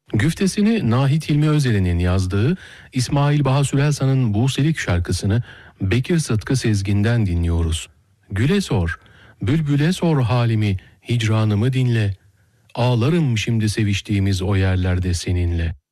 Güftesini Nahit Hilmi Özel'in yazdığı İsmail Baha Sürelsan'ın Buselik şarkısını Bekir Sıtkı Sezgin'den dinliyoruz. Güle sor, bülbüle sor halimi, hicranımı dinle. Ağlarım şimdi seviştiğimiz o yerlerde seninle.